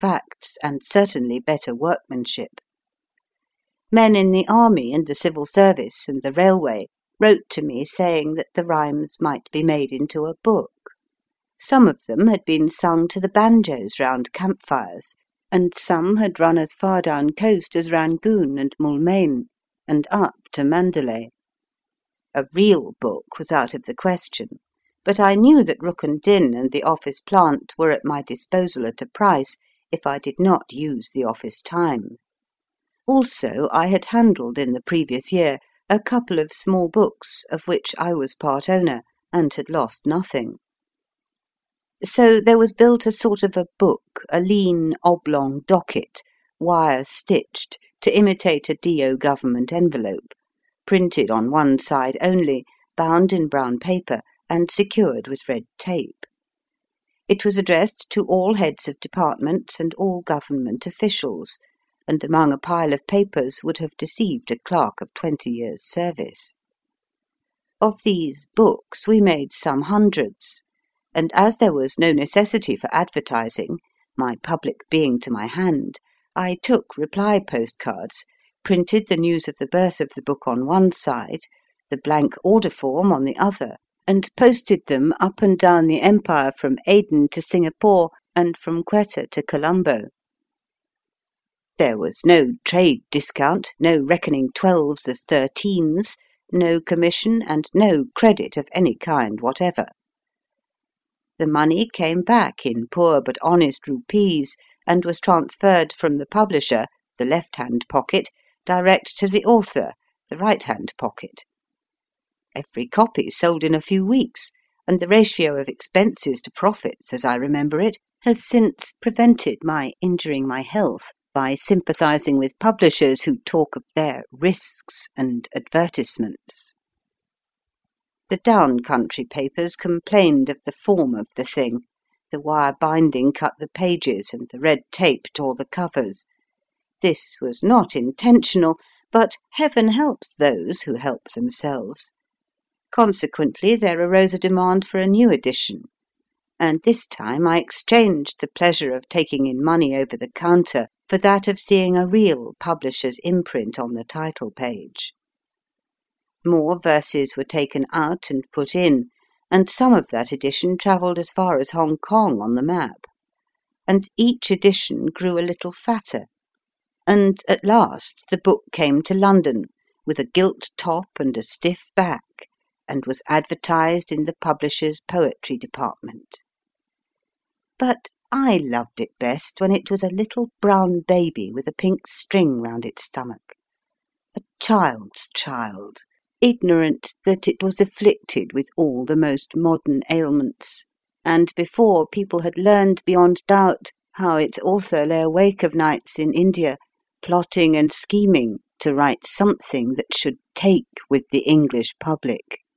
facts, and certainly better workmanship. Men in the army and the civil service and the railway wrote to me saying that the rhymes might be made into a book. Some of them had been sung to the banjos round campfires, and some had run as far down coast as Rangoon and Moulmein, and up to Mandalay. A real book was out of the question, but I knew that Rukn Din and the office plant were at my disposal at a price if I did not use the office time. Also, I had handled in the previous year a couple of small books of which I was part owner, and had lost nothing. So there was built a sort of a book, a lean, oblong docket, wire stitched, to imitate a D.O. Government envelope, printed on one side only, bound in brown paper, and secured with red tape. It was addressed to all heads of departments and all Government officials, and among a pile of papers would have deceived a clerk of 20 years' service. Of these books we made some hundreds, and as there was no necessity for advertising, my public being to my hand, I took reply postcards, printed the news of the birth of the book on one side, the blank order form on the other, and posted them up and down the Empire from Aden to Singapore and from Quetta to Colombo. There was no trade discount, no reckoning 12s as 13s, no commission, and no credit of any kind whatever. The money came back in poor but honest rupees, and was transferred from the publisher, the left-hand pocket, direct to the author, the right-hand pocket. Every copy sold in a few weeks, and the ratio of expenses to profits, as I remember it, has since prevented my injuring my health by sympathising with publishers who talk of their risks and advertisements. The down country papers complained of the form of the thing. The wire binding cut the pages, and the red tape tore the covers. This was not intentional, but heaven helps those who help themselves. Consequently, there arose a demand for a new edition, and this time I exchanged the pleasure of taking in money over the counter for that of seeing a real publisher's imprint on the title page. More verses were taken out and put in, and some of that edition travelled as far as Hong Kong on the map, and each edition grew a little fatter, and at last the book came to London with a gilt top and a stiff back, and was advertised in the publisher's poetry department. But I loved it best when it was a little brown baby with a pink string round its stomach, a child's child, ignorant that it was afflicted with all the most modern ailments, and before people had learned beyond doubt how its author lay awake of nights in India, plotting and scheming to write something that should take with the English public.